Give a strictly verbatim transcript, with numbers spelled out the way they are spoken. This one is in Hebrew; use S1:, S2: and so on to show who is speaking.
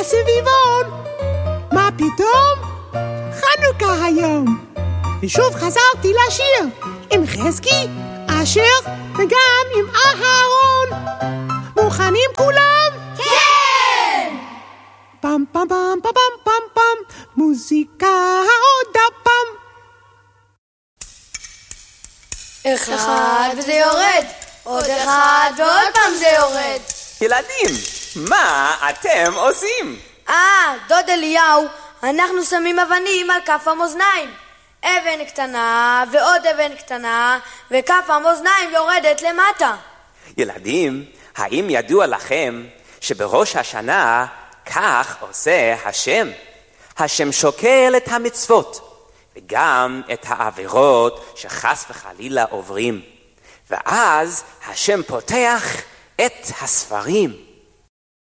S1: הסביבון. מה פתאום? חנוכה היום. ושוב חזרתי לשיר עם חזקי, אשר וגם עם אהרון. מוכנים כולם?
S2: כן!
S1: פם פם פם פם פם פם פם, מוזיקה עוד הפעם.
S2: אחד וזה יורד, עוד אחד ועוד פעם זה יורד.
S3: ילדים, מה אתם עושים?
S2: אה, דוד אליהו, אנחנו שמים אבנים על כף המאזניים. אבן קטנה ועוד אבן קטנה, וכף המאזניים יורדת למטה.
S3: ילדים, האם ידוע לכם שבראש השנה כך עושה השם? השם שוקל את המצוות וגם את העבירות שחס וחלילה עוברים, ואז השם פותח את הספרים